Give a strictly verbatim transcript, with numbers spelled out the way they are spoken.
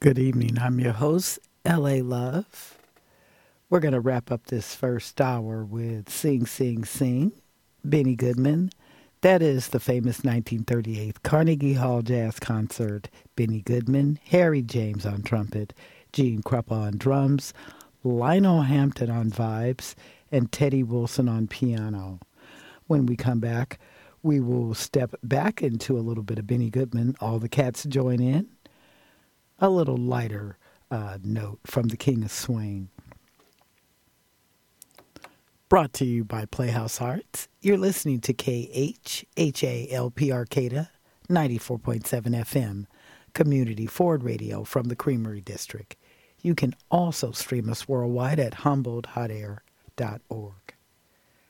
Good evening. I'm your host, L A Love. We're going to wrap up this first hour with Sing, Sing, Sing, Benny Goodman. That is the famous nineteen thirty-eight Carnegie Hall Jazz Concert. Benny Goodman, Harry James on trumpet, Gene Krupa on drums, Lionel Hampton on vibes, and Teddy Wilson on piano. When we come back, we will step back into a little bit of Benny Goodman. All the cats join in. A little lighter uh, note from the King of Swing. Brought to you by Playhouse Arts. You're listening to K H H A L P Arcata, ninety-four point seven F M, Community Ford Radio from the Creamery District. You can also stream us worldwide at humboldt hot air dot org.